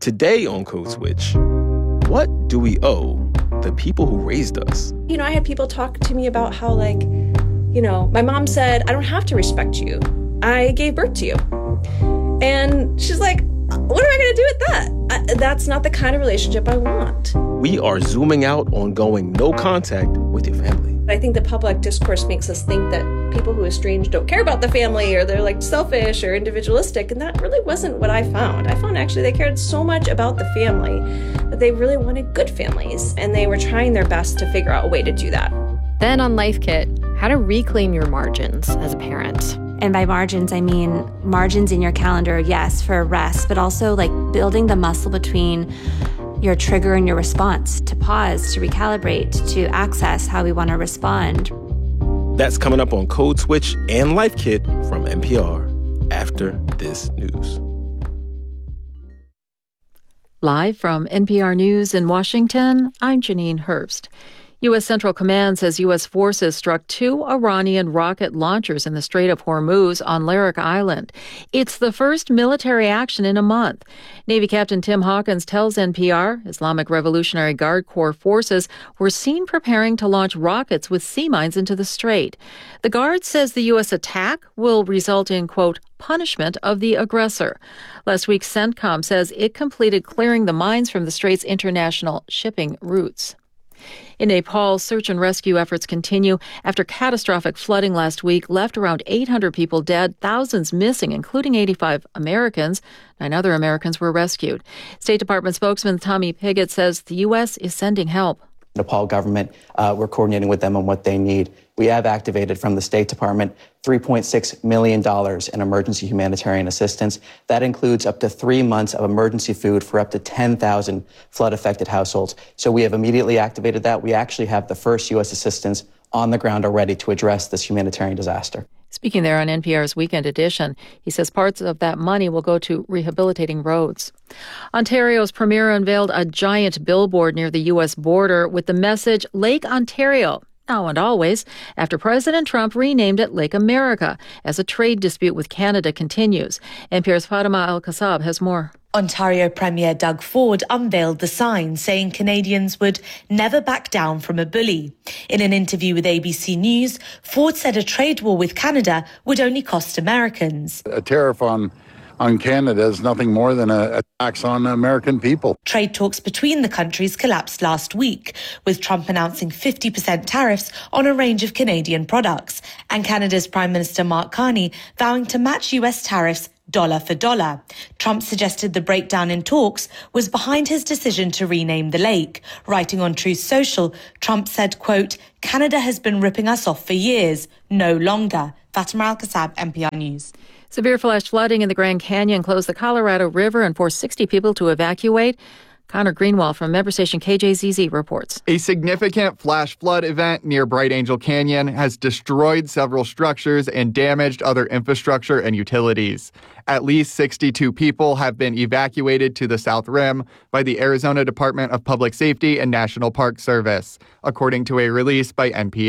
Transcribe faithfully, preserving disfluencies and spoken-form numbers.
Today on Code Switch, what do we owe the people who raised us? You know, I had people talk to me about how, like, you know, my mom said, I don't have to respect you. I gave birth to you. And she's like, what am I going to do with that? I, that's not the kind of relationship I want. We are zooming out on going no contact with your family. I think the public discourse makes us think that people who estrange don't care about the family, or they're like selfish or individualistic. And that really wasn't what I found. I found actually they cared so much about the family that they really wanted good families. And they were trying their best to figure out a way to do that. Then on Life Kit, how to reclaim your margins as a parent. And by margins, I mean margins in your calendar, yes, for rest, but also like building the muscle between your trigger and your response, to pause, to recalibrate, to access how we want to respond. That's coming up on Code Switch and Life Kit from N P R after this news. Live from N P R News in Washington, I'm Janine Herbst. U S. Central Command says U S forces struck two Iranian rocket launchers in the Strait of Hormuz on Larak Island. It's the first military action in a month. Navy Captain Tim Hawkins tells N P R Islamic Revolutionary Guard Corps forces were seen preparing to launch rockets with sea mines into the strait. The Guard says the U S attack will result in, quote, punishment of the aggressor. Last week, CENTCOM says it completed clearing the mines from the strait's international shipping routes. In Nepal, search and rescue efforts continue after catastrophic flooding last week left around eight hundred people dead, thousands missing, including eighty-five Americans. Nine other Americans were rescued. State Department spokesman Tommy Pigott says the U S is sending help. Nepal government, uh, we're coordinating with them on what they need. We have activated from the State Department three point six million dollars in emergency humanitarian assistance. That includes up to three months of emergency food for up to ten thousand flood-affected households. So we have immediately activated that. We actually have the first U S assistance on the ground already to address this humanitarian disaster. Speaking there on N P R's Weekend Edition, he says parts of that money will go to rehabilitating roads. Ontario's premier unveiled a giant billboard near the U S border with the message Lake Ontario, now and always, after President Trump renamed it Lake America as a trade dispute with Canada continues. N P R's Fatima Al-Kassab has more. Ontario Premier Doug Ford unveiled the sign saying Canadians would never back down from a bully. In an interview with A B C News, Ford said a trade war with Canada would only cost Americans. A tariff on on Canada is nothing more than a, a tax on American people. Trade talks between the countries collapsed last week, with Trump announcing fifty percent tariffs on a range of Canadian products, and Canada's Prime Minister Mark Carney vowing to match U S tariffs dollar for dollar. Trump suggested the breakdown in talks was behind his decision to rename the lake. Writing on Truth Social, Trump said, quote, Canada has been ripping us off for years, no longer. Fatima Al-Kassab, N P R News. Severe flash flooding in the Grand Canyon closed the Colorado River and forced sixty people to evacuate. Connor Greenwald from member station K J Z Z reports. A significant flash flood event near Bright Angel Canyon has destroyed several structures and damaged other infrastructure and utilities. At least sixty-two people have been evacuated to the South Rim by the Arizona Department of Public Safety and National Park Service, according to a release by N P R.